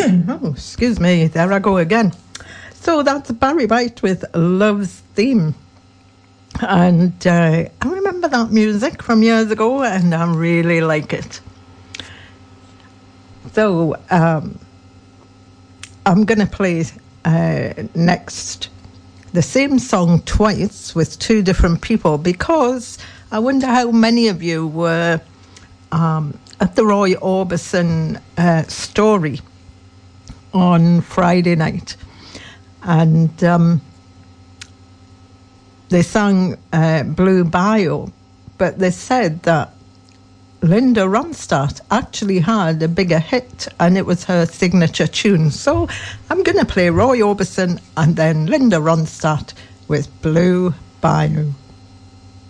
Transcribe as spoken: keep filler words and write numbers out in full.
Oh, excuse me, there I go again. So that's Barry White with Love's Theme. And uh, I remember that music from years ago, and I really like it. So um, I'm going to play uh, next the same song twice with two different people, because I wonder how many of you were um, at the Roy Orbison uh, story on Friday night. And um, they sang uh, Blue Bayou, but they said that Linda Ronstadt actually had a bigger hit, and it was her signature tune. So I'm going to play Roy Orbison and then Linda Ronstadt with Blue Bayou.